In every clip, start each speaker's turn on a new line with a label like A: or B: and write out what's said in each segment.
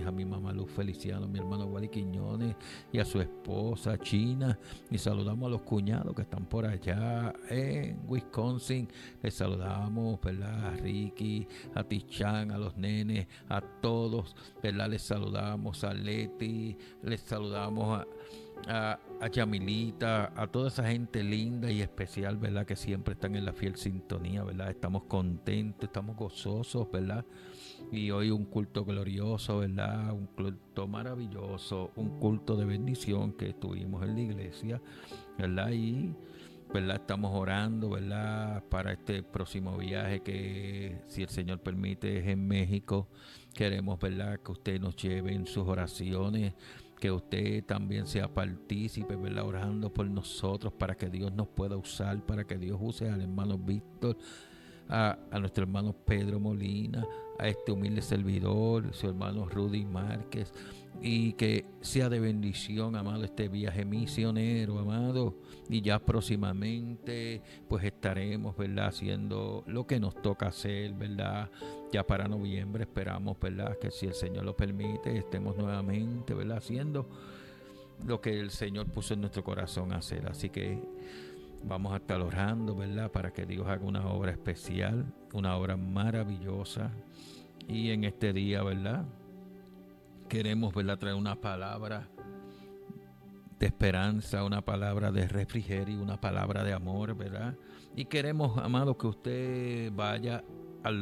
A: a mi mamá Luz Feliciano, a mi hermano Wally Quiñones y a su esposa China. Y saludamos a los cuñados que están por allá en Wisconsin. Les saludamos, ¿verdad? A Ricky, a Tichan, a los nenes, a todos, ¿verdad? Les saludamos a Leti, les saludamos a Yamilita, a toda esa gente linda y especial, ¿verdad? Que siempre están en la fiel sintonía, ¿verdad? Estamos contentos, estamos gozosos, ¿verdad? Y hoy un culto glorioso, ¿verdad? Un culto maravilloso, un culto de bendición que tuvimos en la iglesia, ¿verdad? Y, ¿verdad? Estamos orando, ¿verdad? Para este próximo viaje que, si el Señor permite, es en México. Queremos, ¿verdad? Que usted nos lleve en sus oraciones, que usted también sea partícipe, ¿verdad? Orando por nosotros para que Dios nos pueda usar, para que Dios use al hermano Víctor, a nuestro hermano Pedro Molina, a este humilde servidor, su hermano Rudy Márquez, y que sea de bendición, amado, este viaje misionero, amado, y ya próximamente pues estaremos, ¿verdad? Haciendo lo que nos toca hacer, ¿verdad? Ya para noviembre esperamos, ¿verdad? Que si el Señor lo permite, estemos nuevamente, ¿verdad? Haciendo lo que el Señor puso en nuestro corazón hacer. Así que vamos a estar orando, ¿verdad? Para que Dios haga una obra especial, una obra maravillosa. Y en este día, ¿verdad? Queremos, ¿verdad? Traer una palabra de esperanza, una palabra de refrigerio, una palabra de amor, ¿verdad? Y queremos, amado, que usted vaya a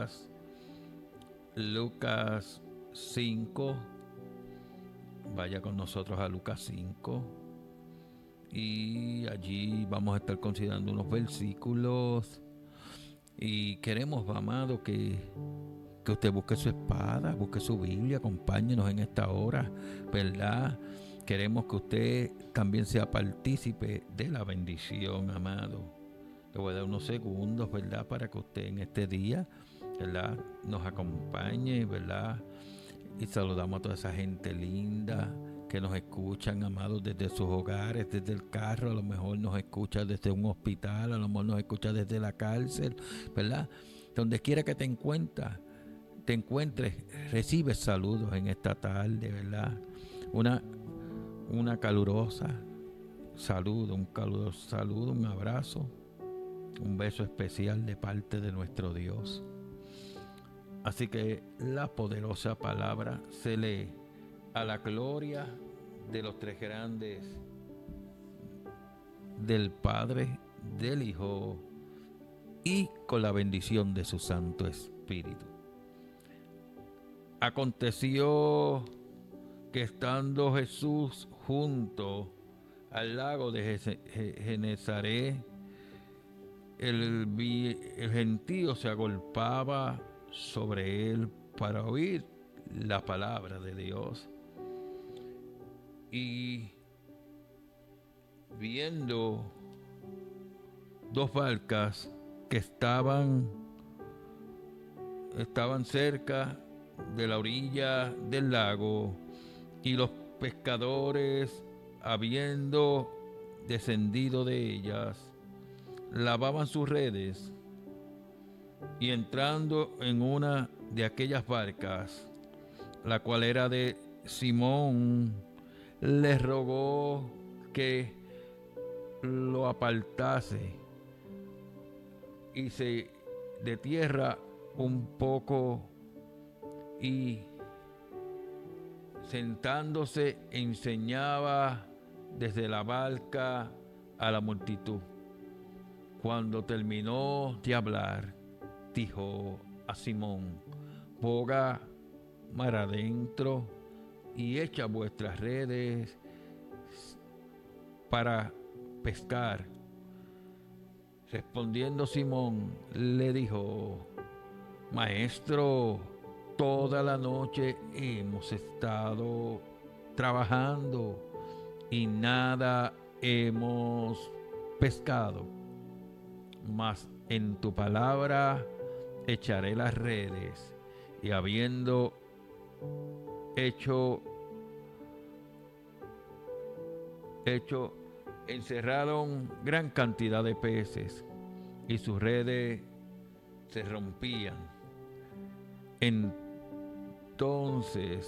A: Lucas 5, vaya con nosotros a Lucas 5, y allí vamos a estar considerando unos versículos. Y queremos, amado, que usted busque su espada, busque su Biblia, acompáñenos en esta hora, ¿verdad? Queremos que usted también sea partícipe de la bendición, amado. Le voy a dar unos segundos, ¿verdad? Para que usted en este día, ¿verdad? Nos acompañe, ¿verdad? Y saludamos a toda esa gente linda que nos escuchan, amados, desde sus hogares, desde el carro, a lo mejor nos escucha desde un hospital, a lo mejor nos escucha desde la cárcel, ¿verdad? Donde quiera que te encuentres, recibe saludos en esta tarde, ¿verdad? Una, una calurosa saludo, un caluroso saludo, un abrazo, un beso especial de parte de nuestro Dios. Así que la poderosa palabra se lee a la gloria de los tres grandes, del Padre, del Hijo y con la bendición de su Santo Espíritu. Aconteció que estando Jesús junto al lago de Genezaret, el gentío se agolpaba sobre él para oír la palabra de Dios. Y viendo dos barcas que estaban cerca de la orilla del lago, y los pescadores, habiendo descendido de ellas, lavaban sus redes, y entrando en una de aquellas barcas, la cual era de Simón, les rogó que lo apartase y se de tierra un poco, y sentándose enseñaba desde la barca a la multitud. Cuando terminó de hablar, dijo a Simón: boga mar adentro y echa vuestras redes para pescar. Respondiendo Simón, le dijo: Maestro, toda la noche hemos estado trabajando y nada hemos pescado, mas en tu palabra echaré las redes. Y habiendo hecho, encerraron gran cantidad de peces, y sus redes se rompían. Entonces